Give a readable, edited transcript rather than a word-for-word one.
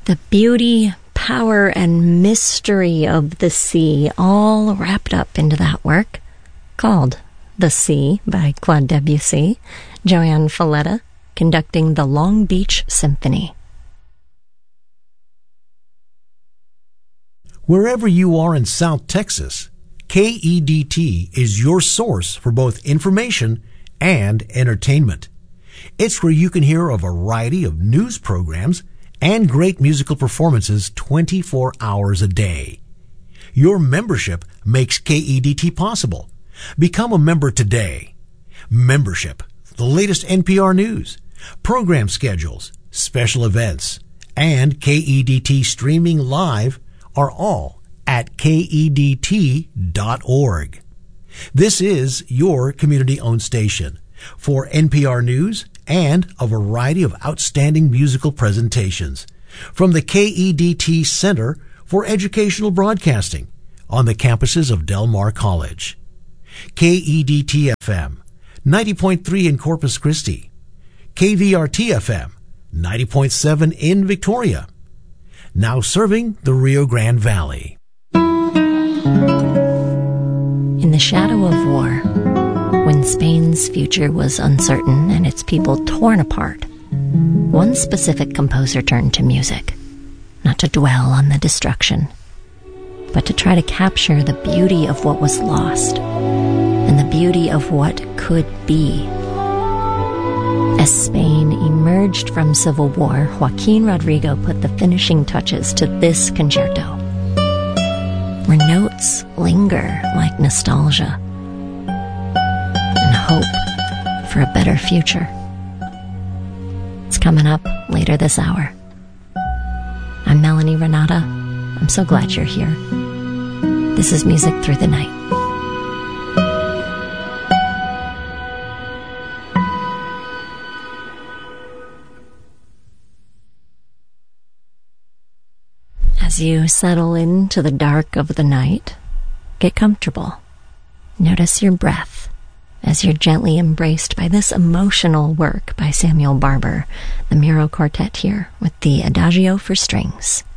The beauty, power, and mystery of the sea all wrapped up into that work called The Sea by Claude Debussy, Joanne Falletta conducting the Long Beach Symphony. Wherever you are in South Texas, KEDT is your source for both information and entertainment. It's where you can hear a variety of news programs and great musical performances 24 hours a day. Your membership makes KEDT possible. Become a member today. Membership, the latest NPR news, program schedules, special events, and KEDT streaming live are all at KEDT.org. This is your community-owned station for NPR News and a variety of outstanding musical presentations from the KEDT Center for Educational Broadcasting on the campuses of Del Mar College. KEDT-FM, 90.3 in Corpus Christi. KVRT-FM, 90.7 in Victoria. Now serving the Rio Grande Valley. In the shadow of war, when Spain's future was uncertain and its people torn apart, one specific composer turned to music, not to dwell on the destruction, but to try to capture the beauty of what was lost and the beauty of what could be. As Spain emerged from civil war, Joaquin Rodrigo put the finishing touches to this concerto, where notes linger like nostalgia and hope for a better future. It's coming up later this hour. I'm Melanie Renata. I'm so glad you're here. This is Music Through the Night. As you settle into the dark of the night, get comfortable. Notice your breath as you're gently embraced by this emotional work by Samuel Barber, the Miro Quartet here with the Adagio for Strings.